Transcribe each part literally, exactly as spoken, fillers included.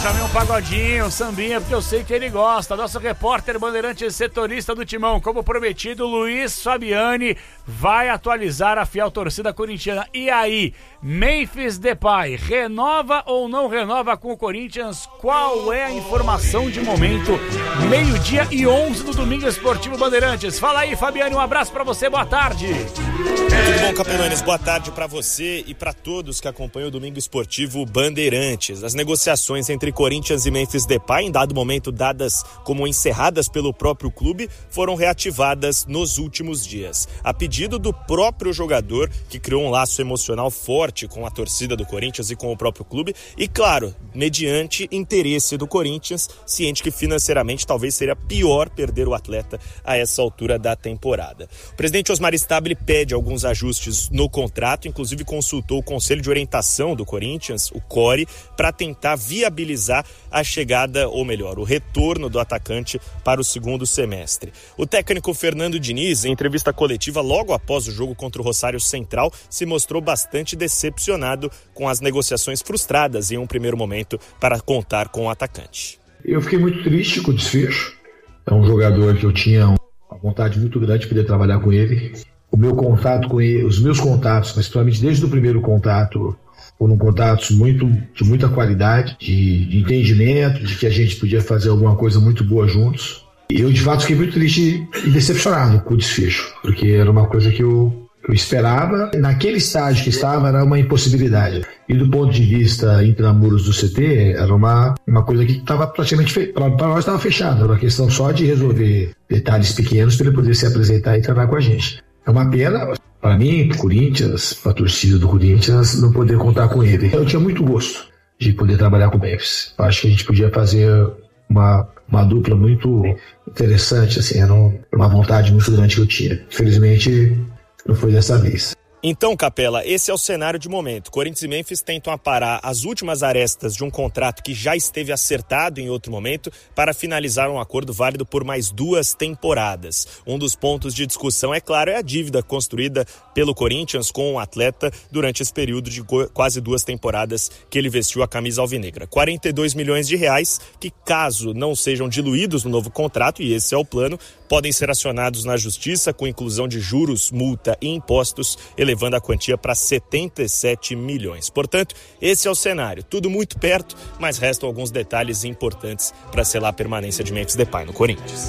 chamei um pagodinho, um sambinha, porque eu sei que ele gosta. Nosso repórter bandeirante setorista do Timão, como prometido, Luiz Fabiani, vai atualizar a fiel torcida corintiana. E aí, Memphis Depay, renova ou não renova com o Corinthians? Qual é a informação de momento? Meio-dia e onze do Domingo Esportivo Bandeirantes. Fala aí, Fabiani, um abraço pra você, boa tarde. Tudo bom, Capelanes? Boa tarde pra você e pra todos que acompanham o Domingo Esportivo Bandeirantes. As negociações entre Corinthians e Memphis Depay, em dado momento dadas como encerradas pelo próprio clube, foram reativadas nos últimos dias. A pedido do próprio jogador, que criou um laço emocional forte com a torcida do Corinthians e com o próprio clube, e claro, mediante interesse do Corinthians, ciente que financeiramente talvez seria pior perder o atleta a essa altura da temporada. O presidente Osmar Stabile pede alguns ajustes no contrato, inclusive consultou o Conselho de Orientação do Corinthians, o C O R E, para tentar viabilizar a chegada, ou melhor, o retorno do atacante para o segundo semestre. O técnico Fernando Diniz, em entrevista coletiva logo após o jogo contra o Rosário Central, se mostrou bastante decepcionado com as negociações frustradas em um primeiro momento para contar com o atacante. Eu fiquei muito triste com o desfecho. É um jogador que eu tinha uma vontade muito grande de poder trabalhar com ele. O meu contato com ele, os meus contatos, mas principalmente desde o primeiro contato, foram contatos muito, de muita qualidade, de, de entendimento, de que a gente podia fazer alguma coisa muito boa juntos. E eu, de fato, fiquei muito triste e decepcionado com o desfecho, porque era uma coisa que eu, eu esperava. Naquele estágio que estava, era uma impossibilidade. E do ponto de vista intramuros do C T, era uma, uma coisa que estava praticamente fechada. Para nós estava fechada, era uma questão só de resolver detalhes pequenos para ele poder se apresentar e treinar com a gente. É uma pena, para mim, para o Corinthians, para a torcida do Corinthians, não poder contar com ele. Eu tinha muito gosto de poder trabalhar com o Memphis. Acho que a gente podia fazer uma, uma dupla muito interessante, assim, era uma vontade muito grande que eu tinha. Infelizmente, não foi dessa vez. Então, Capela, esse é o cenário de momento. Corinthians e Memphis tentam aparar as últimas arestas de um contrato que já esteve acertado em outro momento para finalizar um acordo válido por mais duas temporadas. Um dos pontos de discussão, é claro, é a dívida construída pelo Corinthians com o atleta durante esse período de quase duas temporadas que ele vestiu a camisa alvinegra. quarenta e dois milhões de reais que, caso não sejam diluídos no novo contrato, e esse é o plano, podem ser acionados na justiça com inclusão de juros, multa e impostos, elevando a quantia para setenta e sete milhões. Portanto, esse é o cenário. Tudo muito perto, mas restam alguns detalhes importantes para selar a permanência de Memphis Depay no Corinthians.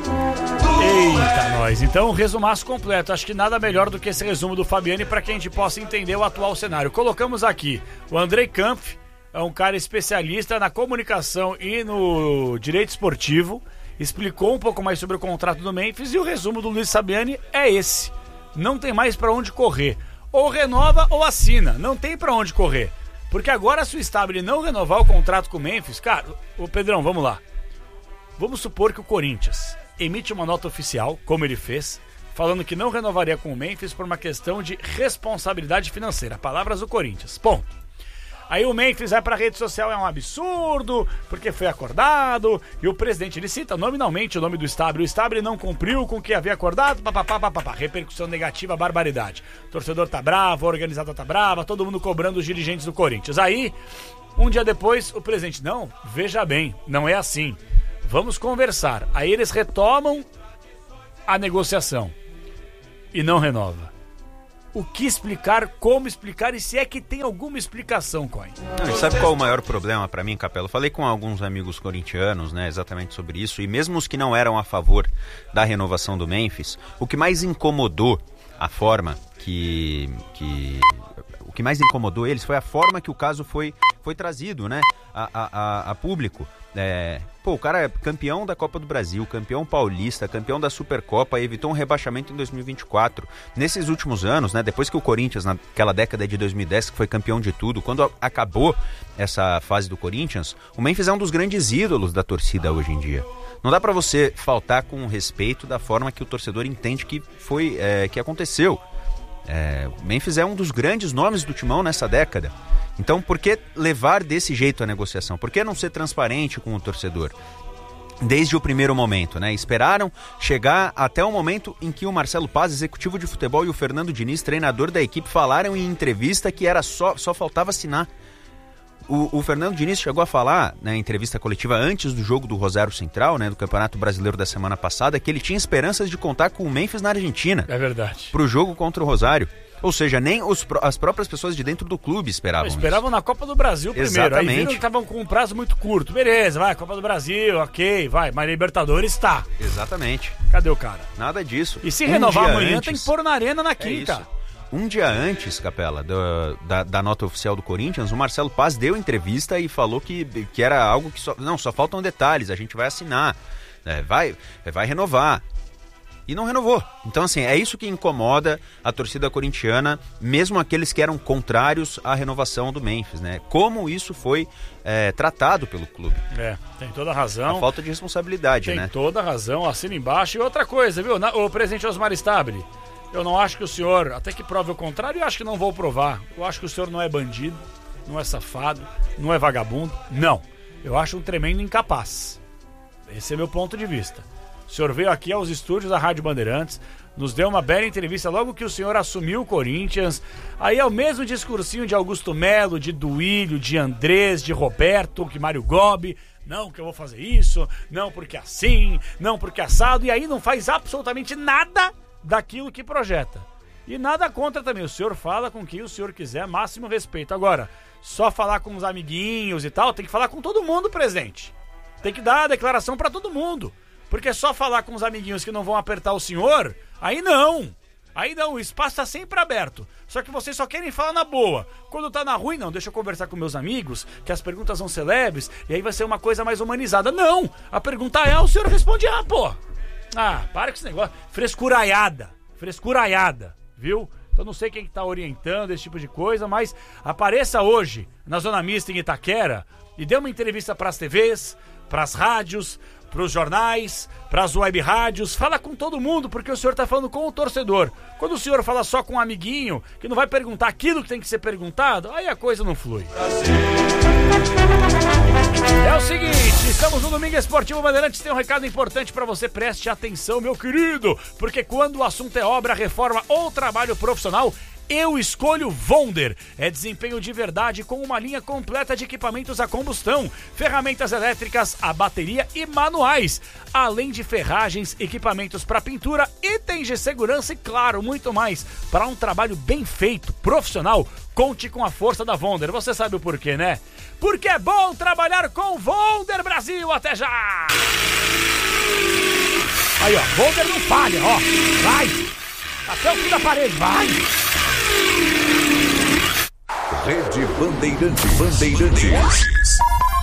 Eita, nós. Então, um resumaço completo. Acho que nada melhor do que esse resumo do Fabiani para que a gente possa entender o atual cenário. Colocamos aqui o Andrei Kampf, é um cara especialista na comunicação e no direito esportivo, explicou um pouco mais sobre o contrato do Memphis e o resumo do Luiz Fabiani é esse. Não tem mais pra onde correr. Ou renova ou assina. Não tem pra onde correr. Porque agora, se o Stabile não renovar o contrato com o Memphis, cara, ô Pedrão, vamos lá. Vamos supor que o Corinthians emite uma nota oficial, como ele fez, falando que não renovaria com o Memphis por uma questão de responsabilidade financeira. Palavras do Corinthians. Ponto. Aí o Memphis vai pra rede social, é um absurdo, porque foi acordado, e o presidente, ele cita nominalmente o nome do Stabile, o Stabile não cumpriu com o que havia acordado, papapá, papapá, repercussão negativa, barbaridade. O torcedor tá bravo, a organizada tá brava, todo mundo cobrando os dirigentes do Corinthians. Aí, um dia depois, o presidente, não, veja bem, não é assim, vamos conversar. Aí eles retomam a negociação e não renova. O que explicar, como explicar e se é que tem alguma explicação, Coin? Não, sabe qual é o maior problema pra mim, Capela? Eu falei com alguns amigos corintianos, né, exatamente sobre isso, e mesmo os que não eram a favor da renovação do Memphis, o que mais incomodou a forma que... que o que mais incomodou eles foi a forma que o caso foi, foi trazido, né, a, a, a público. É, pô, o cara é campeão da Copa do Brasil, campeão paulista, campeão da Supercopa, evitou um rebaixamento em dois mil e vinte e quatro. Nesses últimos anos, né, depois que o Corinthians, naquela década de dois mil e dez, que foi campeão de tudo, quando acabou essa fase do Corinthians, o Memphis é um dos grandes ídolos da torcida hoje em dia. Não dá pra você faltar com respeito da forma que o torcedor entende que foi, é, que aconteceu. É, o Memphis é um dos grandes nomes do Timão nessa década. Então, por que levar desse jeito a negociação? Por que não ser transparente com o torcedor? Desde o primeiro momento, né? Esperaram chegar até o momento em que o Marcelo Paz, executivo de futebol, e o Fernando Diniz, treinador da equipe, falaram em entrevista que era só, só faltava assinar. o, o Fernando Diniz chegou a falar na entrevista coletiva antes do jogo do Rosário Central, né, do Campeonato Brasileiro da semana passada, que ele tinha esperanças de contar com o Memphis na Argentina. É verdade. Pro jogo contra o Rosário. Ou seja, nem os, as próprias pessoas de dentro do clube esperavam isso. Esperavam na Copa do Brasil primeiro. Exatamente. Aí viram que estavam com um prazo muito curto. Beleza, vai, Copa do Brasil, ok, vai. Mas Libertadores tá. Exatamente. Cadê o cara? Nada disso. E se um renovar amanhã, antes, tem que pôr na arena na quinta. É isso. Um dia antes, Capela, do, da, da nota oficial do Corinthians, o Marcelo Paz deu entrevista e falou que, que era algo que só... Não, só faltam detalhes, a gente vai assinar, é, vai, vai renovar. E não renovou. Então, assim, é isso que incomoda a torcida corintiana, mesmo aqueles que eram contrários à renovação do Memphis, né? Como isso foi é, tratado pelo clube. É, tem toda a razão. A falta de responsabilidade, tem né? Tem toda a razão, assina embaixo. E outra coisa, viu? Na, o presidente Osmar Stabile, eu não acho que o senhor, até que prove o contrário, eu acho que não vou provar. Eu acho que o senhor não é bandido, não é safado, não é vagabundo. Não. Eu acho um tremendo incapaz. Esse é meu ponto de vista. O senhor veio aqui aos estúdios da Rádio Bandeirantes, nos deu uma bela entrevista logo que o senhor assumiu o Corinthians. Aí é o mesmo discursinho de Augusto Melo, de Duílio, de Andrés, de Roberto, que Mário Gobi. Não, que eu vou fazer isso, não porque assim, não porque assado. E aí não faz absolutamente nada daquilo que projeta. E nada contra também, o senhor fala com quem o senhor quiser, máximo respeito. Agora, só falar com os amiguinhos e tal, tem que falar com todo mundo presente. Tem que dar a declaração pra todo mundo. Porque só falar com os amiguinhos que não vão apertar o senhor, aí não. Aí não, o espaço tá sempre aberto. Só que vocês só querem falar na boa. Quando tá na ruim, não, deixa eu conversar com meus amigos, que as perguntas vão ser leves, e aí vai ser uma coisa mais humanizada. Não, a pergunta é, o senhor responde, ah, pô. Ah, para com esse negócio. Frescuraiada, frescuraiada, viu? Então não sei quem que tá orientando esse tipo de coisa, mas apareça hoje na Zona Mista em Itaquera e dê uma entrevista pras T Vs, pras rádios, pros jornais, pras web rádios, fala com todo mundo, porque o senhor tá falando com o torcedor. Quando o senhor fala só com um amiguinho, que não vai perguntar aquilo que tem que ser perguntado, aí a coisa não flui. É o seguinte, estamos no Domingo Esportivo Bandeirantes, tem um recado importante pra você, preste atenção, meu querido, porque quando o assunto é obra, reforma ou trabalho profissional, eu escolho Vonder. É desempenho de verdade com uma linha completa de equipamentos a combustão, ferramentas elétricas, a bateria e manuais, além de ferragens, equipamentos para pintura, itens de segurança e, claro, muito mais. Para um trabalho bem feito, profissional, conte com a força da Vonder. Você sabe o porquê, né? Porque é bom trabalhar com Vonder, Brasil. Até já! Aí, ó, Vonder não falha, ó. Vai! Até o fim da parede, vai! Rede Bandeirantes. Bandeirantes.